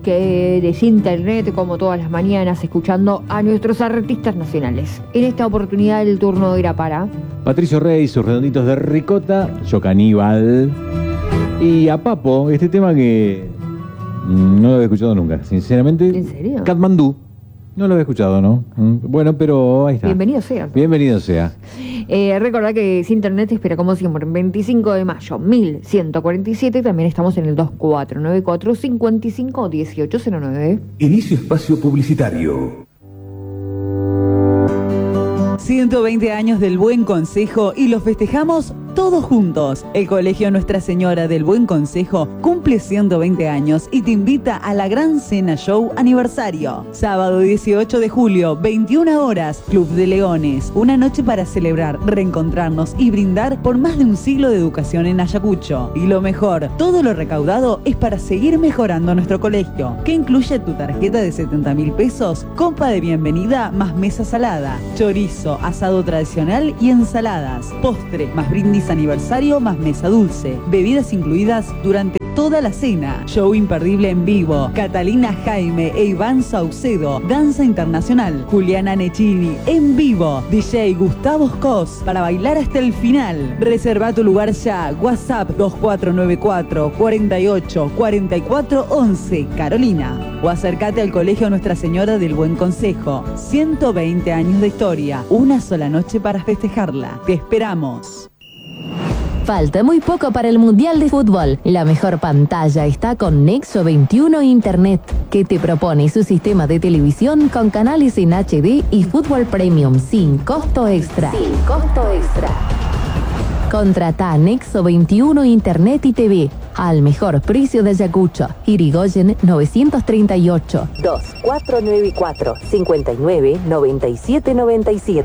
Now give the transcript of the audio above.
bloque de Internet, como todas las mañanas, escuchando a nuestros artistas nacionales. En esta oportunidad el turno irá para Patricio Rey, sus redonditos de ricota, Yo Caníbal. Y a Papo, este tema que no lo había escuchado nunca, sinceramente. ¿En serio? Katmandú. No lo había escuchado, ¿no? Bueno, pero ahí está. Bienvenido sea. Bienvenido sea. Recordad que Internet te espera como siempre, en 25 de mayo, 1147. También estamos en el 2494-551809. Inicio espacio publicitario. 120 años del Buen Consejo y los festejamos todos juntos. El Colegio Nuestra Señora del Buen Consejo cumple 120 años y te invita a la Gran Cena Show Aniversario. Sábado 18 de julio, 21 horas, Club de Leones. Una noche para celebrar, reencontrarnos y brindar por más de un siglo de educación en Ayacucho. Y lo mejor, todo lo recaudado es para seguir mejorando nuestro colegio, que incluye tu tarjeta de 70.000 pesos, copa de bienvenida más mesa salada, chorizo, asado tradicional y ensaladas, postre más brindis aniversario más mesa dulce, bebidas incluidas durante toda la cena, show imperdible en vivo, Catalina Jaime e Iván Saucedo, danza internacional, Juliana Necchini en vivo, DJ Gustavo Scos para bailar hasta el final. Reserva tu lugar ya, WhatsApp 2494 48 44 11, Carolina, o acércate al Colegio Nuestra Señora del Buen Consejo. 120 años de historia, una sola noche para festejarla. Te esperamos. Falta muy poco para el Mundial de Fútbol. La mejor pantalla está con Nexo 21 Internet, que te propone su sistema de televisión con canales en HD y fútbol premium sin costo extra. Contrata Nexo 21 Internet y TV al mejor precio de Ayacucho. Irigoyen 938. 2494 59 97 97.